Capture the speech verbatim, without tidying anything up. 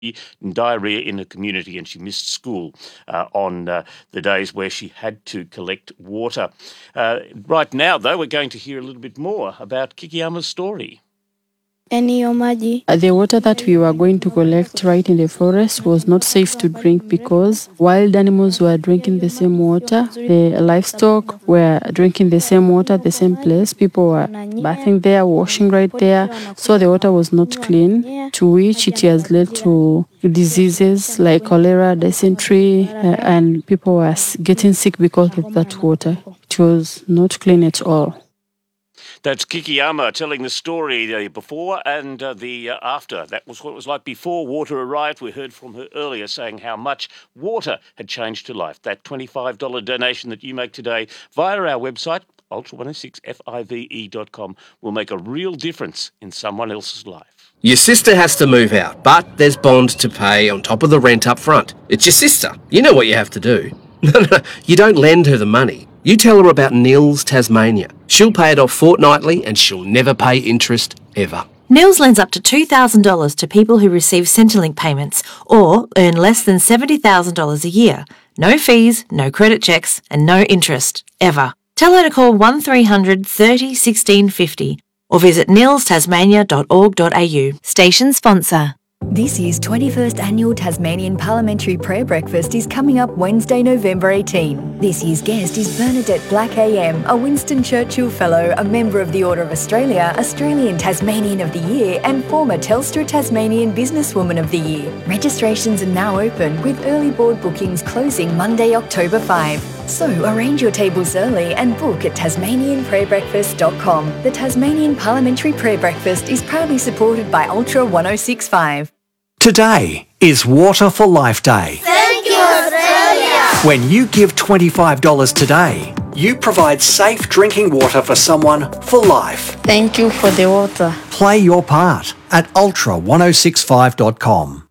and diarrhea in the community, and she missed school uh, on uh, the days where she had to collect water. Uh, right now, though, we're going to hear a little bit more about Kikiyama's story. The water that we were going to collect right in the forest was not safe to drink because wild animals were drinking the same water, the livestock were drinking the same water, the same place, people were bathing there, washing right there, so the water was not clean, to which it has led to diseases like cholera, dysentery, uh, and people were getting sick because of that water. It was not clean at all. That's Kikiyama telling the story uh, before and uh, the uh, after. That was what it was like before water arrived. We heard from her earlier saying how much water had changed her life. That twenty-five dollars donation that you make today via our website, ultra one oh six F I V E dot com, will make a real difference in someone else's life. Your sister has to move out, but there's bond to pay on top of the rent up front. It's your sister. You know what you have to do. No, no, you don't lend her the money. You tell her about Nils Tasmania. She'll pay it off fortnightly and she'll never pay interest ever. Nils lends up to two thousand dollars to people who receive Centrelink payments or earn less than seventy thousand dollars a year. No fees, no credit checks and no interest, ever. Tell her to call one three hundred thirty sixteen fifty or visit nils tasmania dot org dot a u. Station sponsor. This year's twenty-first Annual Tasmanian Parliamentary Prayer Breakfast is coming up Wednesday, November eighteenth. This year's guest is Bernadette Black A M, a Winston Churchill Fellow, a member of the Order of Australia, Australian Tasmanian of the Year and former Telstra Tasmanian Businesswoman of the Year. Registrations are now open with early board bookings closing Monday, October fifth. So arrange your tables early and book at tasmanian prayer breakfast dot com. The Tasmanian Parliamentary Prayer Breakfast is proudly supported by Ultra one oh six point five. Today is Water for Life Day. Thank you, Australia! When you give twenty-five dollars today, you provide safe drinking water for someone for life. Thank you for the water. Play your part at ultra one oh six five dot com.